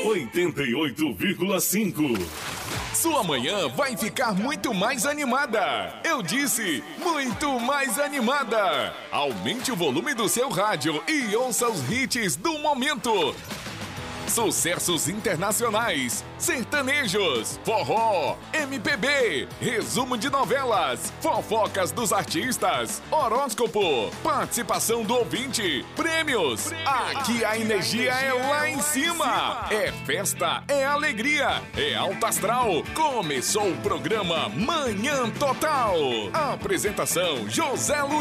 88,5. Sua manhã vai ficar muito mais animada. Eu disse, muito mais animada. Aumente o volume do seu rádio e ouça os hits do momento. Sucessos internacionais, sertanejos, forró, MPB, resumo de novelas, fofocas dos artistas, horóscopo, participação do ouvinte, prêmios. Aqui a energia é lá em cima. É festa, é alegria, é alto astral. Começou o programa Manhã Total. Apresentação José Luiz.